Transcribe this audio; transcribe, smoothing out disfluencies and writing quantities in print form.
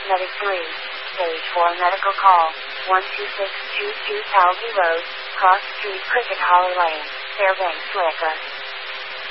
Medic 3. Stage 4 medical call. 12622 Talby Road, Cross Street, Cricket Hollow Lane, Fairbanks, Liquor.